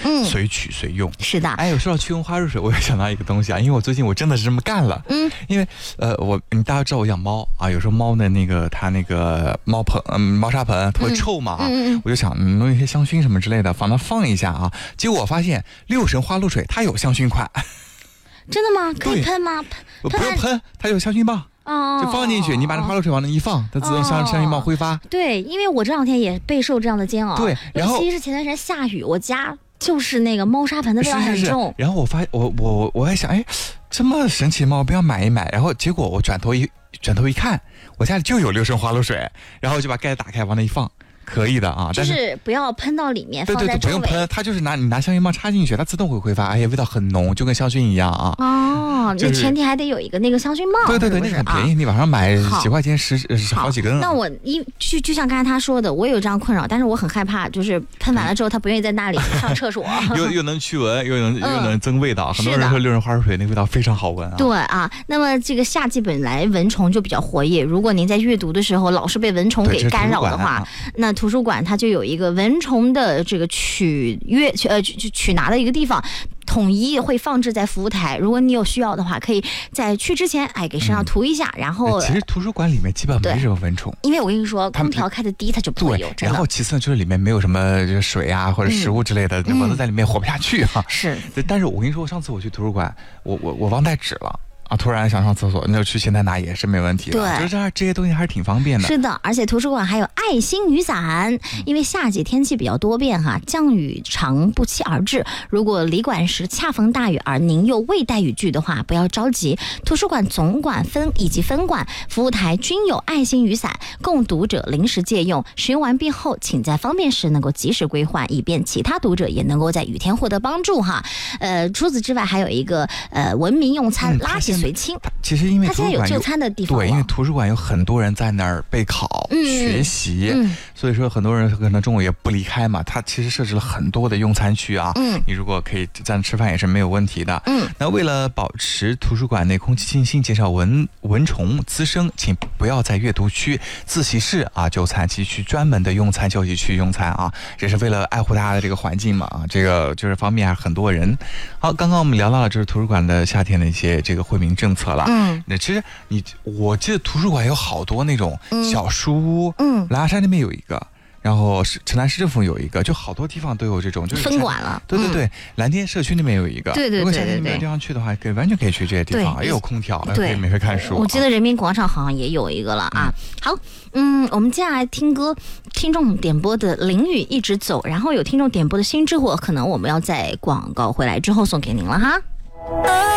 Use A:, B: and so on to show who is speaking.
A: 随取随用。
B: 是的。
A: 哎，说到驱蚊花露水，我也想到一个东西啊，因为我最近我真的是这么干了。因为大家知道我养猫啊，有时候猫的它那个猫砂盆它会臭嘛我就想弄一些香薰什么之类的，放那放一下啊。结果我发现六神花露水它有香薰款。
B: 真的吗？可以喷吗？
A: 不用喷，它有香薰棒。就放进去，你把那花露水往那一放，它自动香薰棒挥发。
B: 对，因为我这两天也备受这样的煎熬。
A: 对，然后
B: 尤其是前段时间下雨，我家就是那个猫砂盆的味道很重。
A: 然后我还想，哎，这么神奇吗？我不要买一买。然后结果我转头一看，我家里就有六神花露水，然后就把盖子打开往那一放。可以的啊，
B: 就是不要喷到里面，
A: 对对对，不用喷，它就是你拿香薰棒插进去，它自动会挥发，而且味道很浓，就跟香薰一样啊。
B: 哦，你前提还得有一个那个香薰棒。
A: 对对对，那个很便宜，你网上买几块钱好几根。
B: 那我就像刚才他说的，我有这样困扰，但是我很害怕，就是喷完了之后，它不愿意在那里上厕所。
A: 又能驱蚊，又能增味道。很多人说六神花露水那味道非常好闻啊。
B: 对啊，那么这个夏季本来蚊虫就比较活跃，如果您在阅读的时候老是被蚊虫给干扰的话，那图书馆它就有一个蚊虫的这个取拿的一个地方，统一会放置在服务台。如果你有需要的话，可以在去之前给身上涂一下，然后
A: 其实图书馆里面基本没什么蚊虫，
B: 因为我跟你说，空调开的低，它就不会有。
A: 然后其次呢，就是里面没有什么水啊或者食物之类的，蚊子在里面活不下去啊。
B: 是，
A: 但是我跟你说，上次我去图书馆，我忘带纸了。突然想上厕所，那就去前台拿也是没问题的。
B: 对，
A: 就是这些东西还是挺方便的。
B: 是的，而且图书馆还有爱心雨伞，因为夏季天气比较多变降雨常不期而至。如果离馆时恰逢大雨，而您又未带雨具的话，不要着急。图书馆总馆以及分馆服务台均有爱心雨伞，供读者临时借用。使用完毕后，请在方便时能够及时归还，以便其他读者也能够在雨天获得帮助除此之外，还有一个文明用餐，垃圾随清。
A: 其实因为
B: 它现在有就餐的地方，
A: 对，因为图书馆有很多人在那儿备考、学习，所以说很多人可能中午也不离开嘛。它其实设置了很多的用餐区啊，你如果可以在那吃饭也是没有问题的。那为了保持图书馆内空气清新，减少蚊虫滋生，请不要在阅读区、自习室就餐，其去专门的用餐休息区用餐啊，这是为了爱护大家的这个环境嘛这个就是方便很多人。好，刚刚我们聊到了就是图书馆的夏天的一些这个惠民政策了。那其实我记得图书馆有好多那种小书屋，狼牙山那边有一个，然后城南市政府有一个，就好多地方都有这种，就是
B: 分馆了。
A: 对对对，蓝天社区那边有一个。
B: 对对对对对，
A: 如果夏天你没有地方去的话，完全可以去这些地方，也有空调，可以免费看书。
B: 我记得人民广场好像也有一个了啊。好，我们接下来听歌，听众点播的《淋雨一直走》，然后有听众点播的新之火，可能我们要在广告回来之后送给您了哈。